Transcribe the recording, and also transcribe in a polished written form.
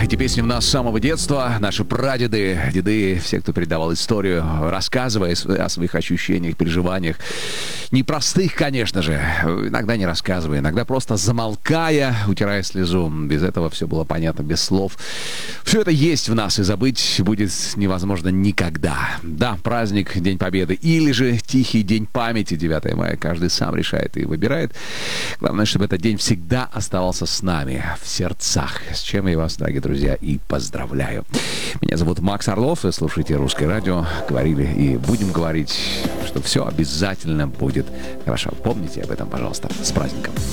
Эти песни у нас с самого детства. Наши прадеды, деды, все, кто передавал историю, рассказывая о своих ощущениях, переживаниях. Непростых, конечно же. Иногда не рассказывая, иногда просто замолкая, утирая слезу. Без этого все было понятно, без слов. Все это есть в нас, и забыть будет невозможно никогда. Да, праздник, День Победы, или же тихий День памяти, 9 мая. Каждый сам решает и выбирает. Главное, чтобы этот день всегда оставался с нами, в сердцах. С чем я вас, дорогие друзья, и поздравляю. Меня зовут Макс Орлов, вы слушаете «Русское радио». Говорили и будем говорить, что все обязательно будет хорошо. Помните об этом, пожалуйста. С праздником!